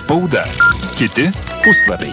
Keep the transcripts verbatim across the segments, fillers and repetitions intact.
Spauda. Kiti puslapiai.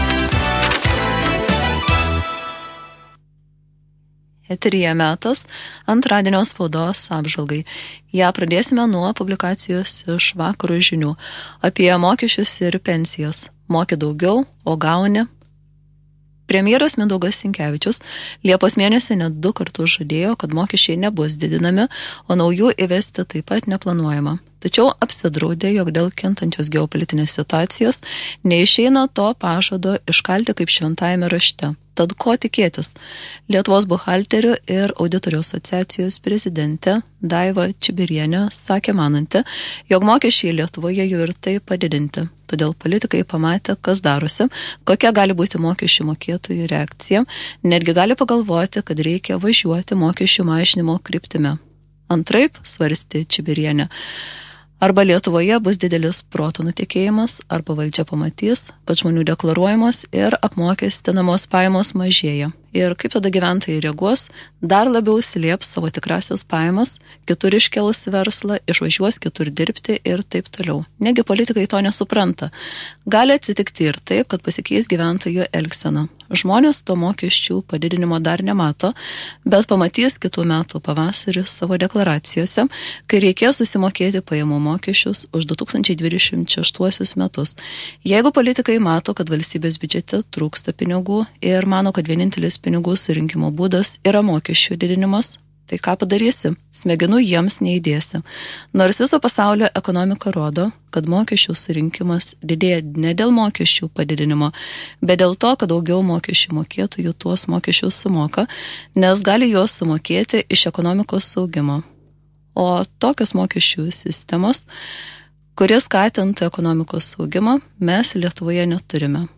Eteryje metas antradienio spaudos apžvalgai. Ja pradėsime nuo publikacijos iš Vakaro žinių apie mokesčius ir pensijas. Moki daugiau, o gauni. Premjeras Mindaugas Sinkevičius Liepos mėnesį net du kartus žadėjo, kad mokesčiai nebus didinami, o naujų įvesti taip pat neplanuojama. Tačiau apsidraudė, jog dėl kintančios geopolitinės situacijos neišeina to pažado iškalti kaip šventajame rašte. Tad ko tikėtis? Lietuvos buhalterių ir auditorių asociacijos prezidentė Daiva Čibirienė sakė mananti, jog mokesčiai Lietuvoje jau ir tai padidinti. Todėl politikai pamatė, kas darosi, kokia gali būti mokesčių mokėtojų reakcija, netgi gali pagalvoti, kad reikia važiuoti mokesčių mažinimo kryptimi. Antraip, svarstė Čibirienė, arba Lietuvoje bus didelis proto nutekėjimas, arba valdžia pamatys, kad žmonių deklaruojamos ir apmokestinamos pajamos mažėja. Ir kaip tada gyventojai reaguos, dar labiau slėps savo tikrasias pajamas, kitur iškels verslą, išvažiuos kitur dirbti ir taip toliau. Negi politikai to nesupranta. Gali atsitikti ir taip, kad pasikeis gyventojų elgsena. Žmonės to mokesčių padidinimo dar nemato, bet pamatys kitų metų pavasarį savo deklaracijose, kai reikės susimokėti pajamų mokesčius už du tūkstančiai dvidešimt šeštuosius metus. Jeigu politikai mato, kad valstybės biudžete trūksta pinigų ir mano, kad vienintelis pinigų surinkimo būdas yra mokesčių didinimas, tai ką padarysi? Smegenų jiems neįdėsi. Nors viso pasaulio ekonomika rodo, kad mokesčių surinkimas didėja ne dėl mokesčių padidinimo, bet dėl to, kad daugiau mokesčių mokėtojų tuos mokesčius sumoka, nes gali juos sumokėti iš ekonomikos saugimo. O tokios mokesčių sistemos, kuris skatintų ekonomikos saugimą, mes Lietuvoje neturime.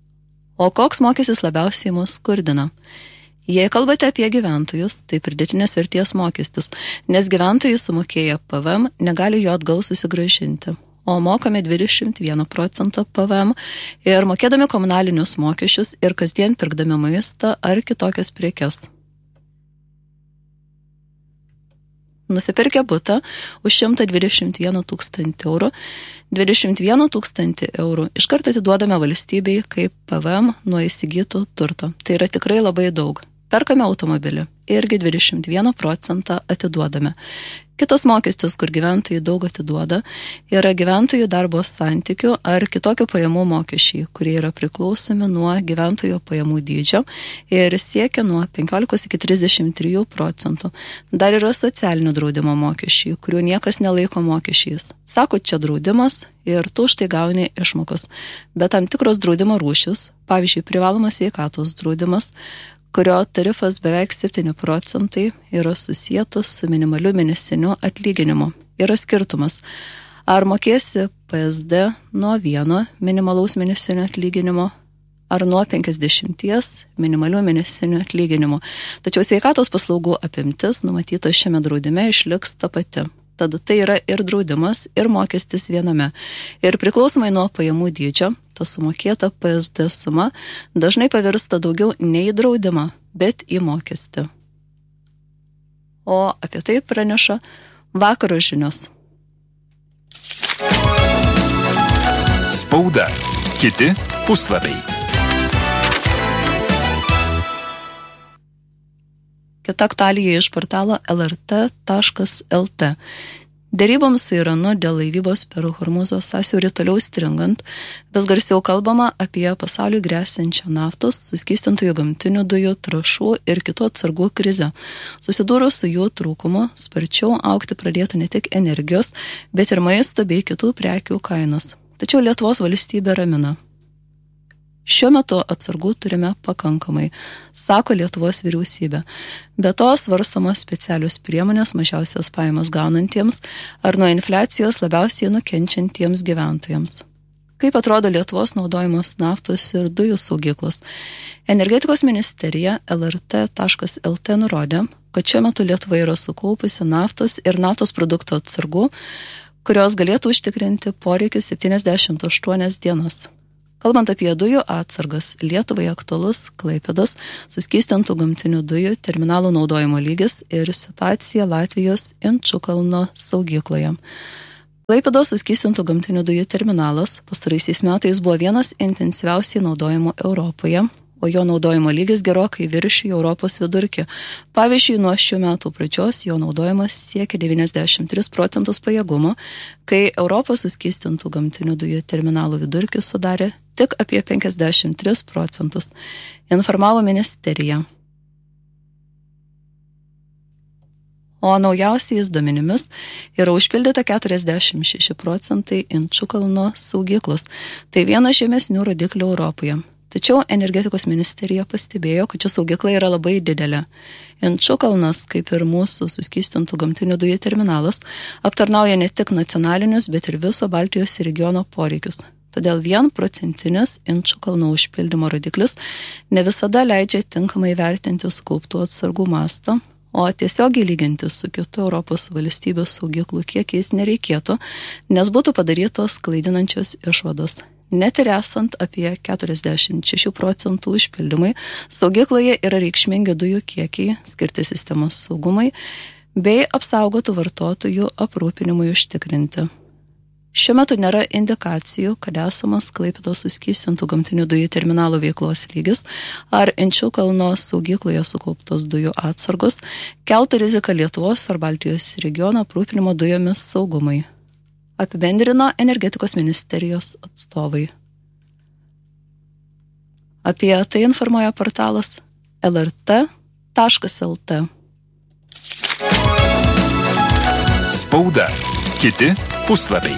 O koks mokestis labiausiai mus skurdina? Jei kalbate apie gyventojus, tai pridėtinės vertės mokestis, nes gyventojai sumokėję P V M negali jo atgal susigrąžinti, o mokame dvidešimt vieną procentą P V M ir mokėdami komunalinius mokesčius ir kasdien pirkdami maistą ar kitokias prekes. Nusipirkę butą už šimtą dvidešimt vieną tūkstantį eurų, dvidešimt vieną tūkstantį eurų iškart atiduodame valstybei kaip P V M nuo įsigytų turto. Tai yra tikrai labai daug. Perkame automobilį, irgi dvidešimt vieną procentą atiduodame. Kitas mokestis, kur gyventojai daug atiduoda, yra gyventojų darbo santykių ar kitokių pajamų mokesčiai, kurie yra priklausomi nuo gyventojo pajamų dydžio ir siekia nuo penkiolikos iki trisdešimt trijų procentų. Dar yra socialinio draudimo mokesčiai, kurių niekas nelaiko mokesčiais. Sako, čia draudimas ir tu už tai gauni išmokas. Bet tam tikros draudimo rūšis, pavyzdžiui, privalomas sveikatos draudimas, kurio tarifas beveik septyni procentai yra susietas su minimaliu mėnesiniu atlyginimu. Yra skirtumas. Ar mokėsi P S D nuo vieno minimalaus mėnesinio atlyginimo, ar nuo penkiasdešimties minimalių mėnesinių atlyginimų. Tačiau sveikatos paslaugų apimtis numatyta šiame draudime išliks ta pati. Tada tai yra ir draudimas, ir mokestis viename. Ir priklausomai nuo pajamų dydžio, ta sumokėta P S D suma dažnai pavirsta daugiau ne į draudimą, bet į mokestį. O apie tai praneša Vakaro žinios. Spauda. Kiti puslapiai. Kita aktualija iš portalo L R T taškas L T. Dėryboms su Iranu dėl laivybos per Hormūzo sąsiaurį toliau stringant, vis garsiau kalbama apie pasauliui gresiančią naftos, suskystintųjų gamtinių dujų, trąšų ir kitų atsargų krizę. Susidūrus su jų trūkumu, sparčiau augti pradėtų ne tik energijos, bet ir maisto bei kitų prekių kainos. Tačiau Lietuvos valstybė ramina. Šiuo metu atsargų turime pakankamai, sako Lietuvos vyriausybė. Be to svarstomos specialios priemonės mažiausias pajamas gaunantiems ar nuo infliacijos labiausiai nukenčiantiems gyventojams. Kaip atrodo Lietuvos naudojamos naftos ir dujų saugyklos? Energetikos ministerija L R T taškas L T nurodė, kad šiuo metu Lietuva yra sukaupusi naftos ir naftos produktų atsargų, kurios galėtų užtikrinti poreikį septyniasdešimt aštuonias dienas. Kalbant apie dujų atsargas, Lietuvai aktualus Klaipėdos suskystintų gamtinių dujų terminalų naudojimo lygis ir situacija Latvijos Inčukalno saugykloje. Klaipėdos suskystintų gamtinių dujų terminalas pastaraisiais metais buvo vienas intensyviausiai naudojamų Europoje, o jo naudojimo lygis gerokai viršijo Europos vidurkį. Pavyzdžiui, nuo šių metų pradžios jo naudojimas siekia devyniasdešimt tris procentus pajėgumo, kai Europos suskystintų gamtinių dujų terminalų vidurkis sudarė tik apie penkiasdešimt tris procentus, informavo ministerija. O naujausiais duomenimis yra užpildyta keturiasdešimt šeši procentai Inčukalno saugyklos. Tai vienas žemesnių rodiklių Europoje. Tačiau energetikos ministerija pastebėjo, kad ši saugykla yra labai didelė. Inčukalnas, kaip ir mūsų suskystintų gamtinių dujų terminalas, aptarnauja ne tik nacionalinius, bet ir viso Baltijos regiono poreikius. Todėl vien procentinis Inčukalno užpildymo rodiklis ne visada leidžia tinkamai vertinti sukauptų atsargų mastą, o tiesiogiai lyginti su kitų Europos valstybių saugyklų kiekiais nereikėtų, nes būtų padarytos klaidinančios išvados. Net ir esant apie keturiasdešimt šeši procentų užpildymai, saugykloje yra reikšmingi dujų kiekiai skirti sistemos saugumai bei apsaugotų vartotojų aprūpinimui užtikrinti. Šiuo metu nėra indikacijų, kad esamas Klaipėdos suskystintų gamtinių dujų terminalo veiklos lygis ar Inčukalno saugykloje sukauptos dujų atsargos keltų riziką Lietuvos ar Baltijos regiono aprūpinimo dujomis saugumai, apibendrino energetikos ministerijos atstovai. Apie tai informuoja portalas L R T taškas L T. Spauda. Kiti puslapiai.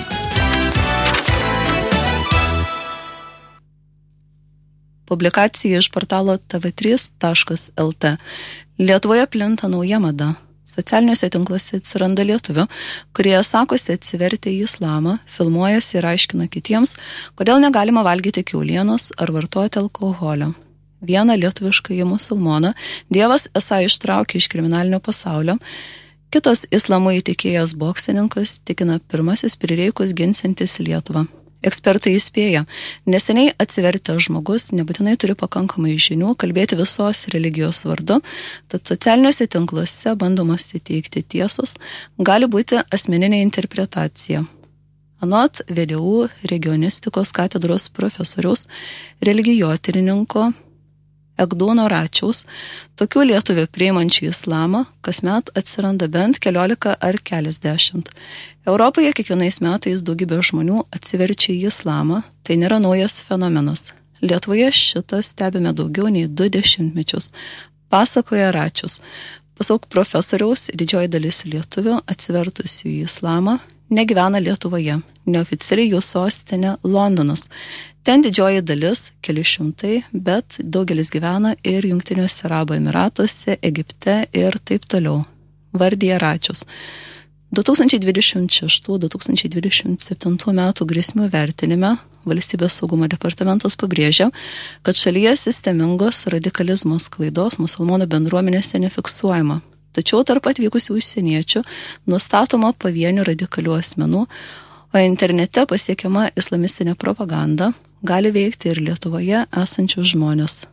Publikacija iš portalo T V trys taškas L T. Lietuvoje plinta nauja mada. Socialiniuose tinkluose atsiranda lietuvių, kurie sakosi atsivertę į islamą, filmuojasi ir aiškina kitiems, kodėl negalima valgyti kiaulienos ar vartoti alkoholio. Vieną lietuviškąjį musulmoną Dievas esą ištraukė iš kriminalinio pasaulio, kitas islamu įtikėjęs boksininkas tikina pirmasis prireikus ginsiantis Lietuvą. Ekspertai įspėja, neseniai atsivertęs žmogus nebūtinai turi pakankamai žinių kalbėti visos religijos vardu, tad socialiniuose tinkluose bandomas įteikti tiesos gali būti asmeninė interpretacija. Anot V D U regionistikos katedros profesoriaus, religijotyrininko Egdūno Račiaus, tokių lietuvių priimančių islamą kasmet atsiranda bent keliolika ar keliasdešimt. Europoje kiekvienais metais daugybė žmonių atsiverčia į islamą, tai nėra naujas fenomenas. Lietuvoje šitą stebime daugiau nei du dešimtmečius, pasakoja Račius. Pasak profesoriaus, didžioji dalis lietuvių atsivertusių į islamą negyvena Lietuvoje, neoficialiai jų sostinė Londonas. Ten didžioji dalis, keli šimtai, bet daugelis gyvena ir Jungtiniuose Arabų Emyratuose, Egipte ir taip toliau. Vardija Račius. du tūkstančiai dvidešimt šeštų - du tūkstančiai dvidešimt septintų metų grėsmių vertinime Valstybės saugumo departamentas pabrėžia, kad šalyje sistemingos radikalizmo sklaidos musulmonų bendruomenėse nefiksuojama. Tačiau tarp atvykusių užsieniečių nustatoma pavienių radikalių asmenų, o internete pasiekiama islamistinė propaganda gali veikti ir Lietuvoje esančius žmonės.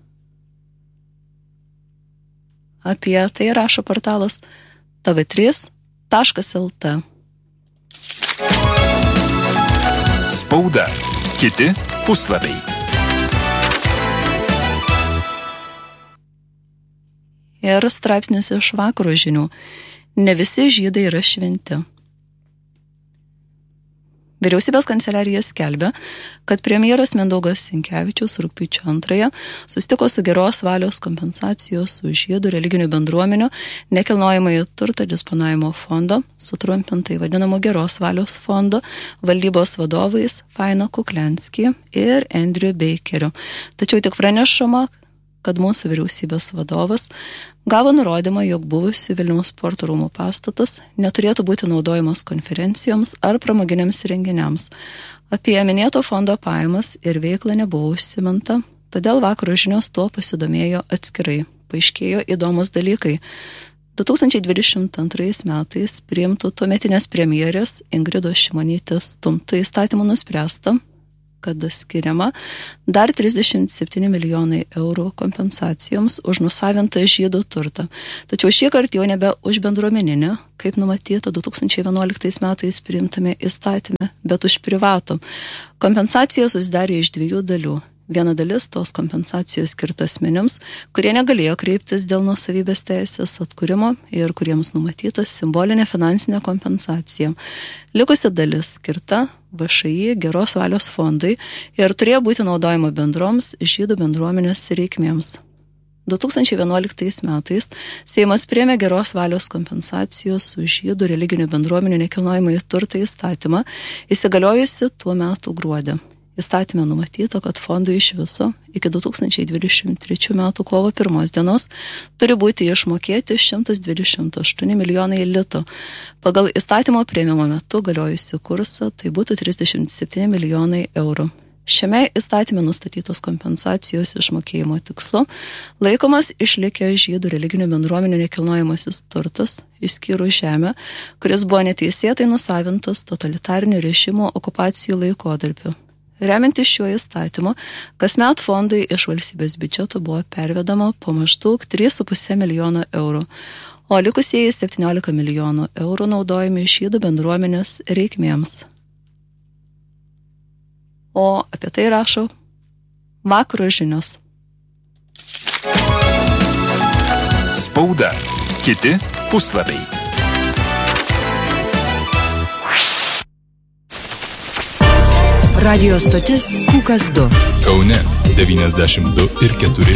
Apie tai rašo portalas T V trys taškas L T. Spauda. Kiti puslapiai. Ir straipsnis iš Vakaro žinių. Ne visi žydai yra šventi. Vyriausybės kanceliarija skelbia, kad premjeras Mindaugas Sinkevičius rugpjūčio antrąją susitiko su geros valios kompensacijos už žydų religinių bendruomenių nekilnojamąjį turtą disponavimo fondo, sutrumpintai vadinamo geros valios fondo, valdybos vadovais Faina Kuklianski ir Andrew Bakeriu. Tačiau tik pranešama, kad mūsų vyriausybės vadovas gavo nurodymą, jog buvusių Vilniaus sporto rūmų pastatas neturėtų būti naudojamas konferencijoms ar pramoginiams renginiams. Apie minėto fondo pajamas ir veiklą nebuvo užsiminta, todėl Vakaro žinios tuo pasidomėjo atskirai. Paaiškėjo įdomus dalykai. du tūkstančiai dvidešimt antrais metais priimtų tuometinės premjerės Ingridos Šimonytės stumtų įstatymų nuspręsta, kad skiriama dar trisdešimt septyni milijonai eurų kompensacijoms už nusavintą žydų turtą. Tačiau šį kartą jau nebe už bendruomeninę, kaip numatyta du tūkstančiai vienuoliktais metais priimtame įstatyme, bet už privatų. Kompensacija susidarė iš dviejų dalių. Viena dalis tos kompensacijos skirta asmenims, kurie negalėjo kreiptis dėl nuosavybės teisės atkūrimo ir kuriems numatyta simbolinė finansinė kompensacija. Likusi dalis skirta V Š I geros valios fondui ir turėjo būti naudojama bendroms žydų bendruomenės reikmėms. du tūkstančiai vienuoliktais metais Seimas priėmė geros valios kompensacijos už žydų religinių bendruomenių nekilnojamąjį turtą įstatymą, įsigaliojusi tuo metu gruodį. Įstatyme numatyta, kad fondui iš viso iki du tūkstančiai dvidešimt trečių metų kovo pirmos dienos turi būti išmokėti šimtas dvidešimt aštuoni milijonai litų. Pagal įstatymo priėmimo metu galiojusi kursą tai būtų trisdešimt septyni milijonai eurų. Šiame įstatyme nustatytos kompensacijos išmokėjimo tikslu laikomas išlikęs žydų religinių bendruomenių nekilnojamasis turtas, išskyrus žemę, kuris buvo neteisėtai nusavintas totalitarinių režimų okupacijų laikotarpiu. Remiantis šiuo įstatymu, kasmet fondai iš valstybės biudžeto buvo pervedama po maždaug trys su puse milijono eurų, o likusieji septyniolika milijonų eurų naudojami žydų bendruomenės reikmėms. O apie tai rašo Vakaro žinios. Spauda. Kiti puslapiai. Radio stotis Pūkas du. Kaune devyniasdešimt du ir keturi